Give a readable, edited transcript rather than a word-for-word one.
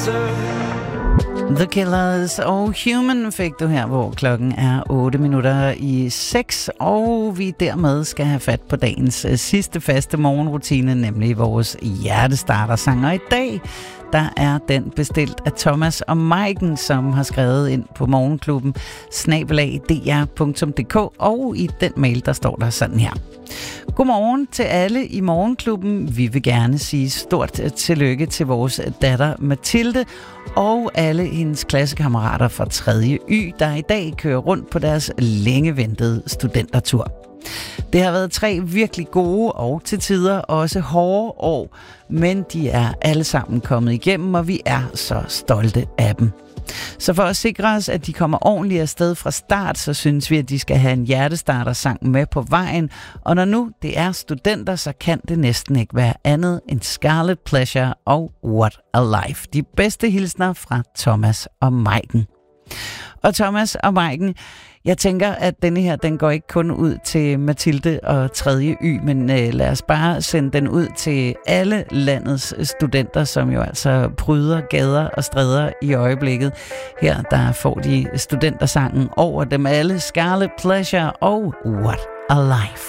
The Killers og Human fik du her, hvor klokken er 8:06, og vi dermed skal have fat på dagens sidste faste morgenrutine, nemlig vores hjertestartersang. Og i dag, der er den bestilt af Thomas og Maiken, som har skrevet ind på morgenklubben @dr.dk, og i den mail, der står der sådan her. Godmorgen til alle i morgenklubben. Vi vil gerne sige stort tillykke til vores datter Mathilde og alle hendes klassekammerater fra 3. Y, der i dag kører rundt på deres længe ventede studentertur. Det har været 3 virkelig gode og til tider også hårde år, men de er alle sammen kommet igennem, og vi er så stolte af dem. Så for at sikre os, at de kommer ordentligt afsted fra start, så synes vi, at de skal have en hjertestartersang med på vejen. Og når nu det er studenter, så kan det næsten ikke være andet end Scarlet Pleasure og What a Life. De bedste hilsner fra Thomas og Maiken. Og Thomas og Maiken, jeg tænker, at denne her, den går ikke kun ud til Mathilde og 3. Y, men lad os bare sende den ud til alle landets studenter, som jo altså pryder gader og stræder i øjeblikket. Her der får de studentersangen over dem alle, Scarlet Pleasure og What a Life.